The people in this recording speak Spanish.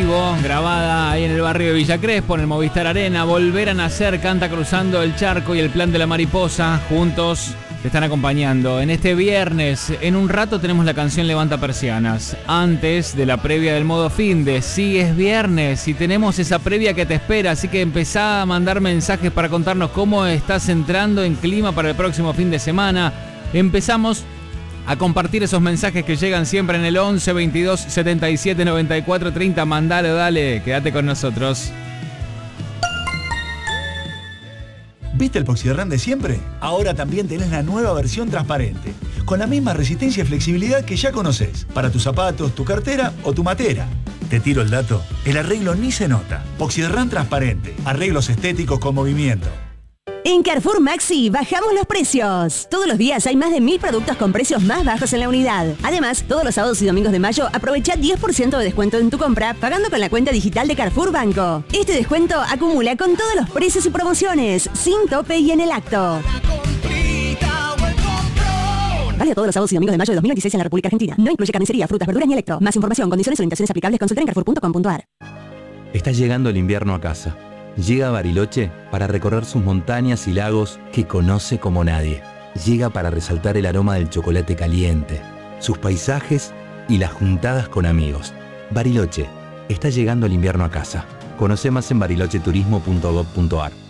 vivo, grabada ahí en el barrio de Villa Crespo, en el Movistar Arena. Volver a nacer, canta Cruzando el Charco y el Plan de la Mariposa. Juntos te están acompañando en este viernes. En un rato tenemos la canción Levanta Persianas, antes de la previa del modo finde. Sí, es viernes y tenemos esa previa que te espera, así que empezá a mandar mensajes para contarnos cómo estás entrando en clima para el próximo fin de semana. Empezamos a compartir esos mensajes que llegan siempre en el 11 22 77 94 30. Mandalo, dale, quédate con nosotros. ¿Viste el Poxirrán de siempre? Ahora también tenés la nueva versión transparente, con la misma resistencia y flexibilidad que ya conocés, para tus zapatos, tu cartera o tu matera. Te tiro el dato, el arreglo ni se nota. Poxirrán transparente, arreglos estéticos con movimiento. En Carrefour Maxi bajamos los precios. Todos los días hay más de 1000 productos con precios más bajos en la unidad. Además, todos los sábados y domingos de mayo aprovecha 10% de descuento en tu compra pagando con la cuenta digital de Carrefour Banco. Este descuento acumula con todos los precios y promociones, sin tope y en el acto. Válido todos los sábados y domingos de mayo de 2026 en la República Argentina. No incluye carnicería, frutas, verduras ni electro. Más información, condiciones o limitaciones aplicables, consulta en carrefour.com.ar. Está llegando el invierno a casa. Llega a Bariloche para recorrer sus montañas y lagos que conoce como nadie. Llega para resaltar el aroma del chocolate caliente, sus paisajes y las juntadas con amigos. Bariloche, está llegando el invierno a casa. Conoce más en barilocheturismo.gov.ar.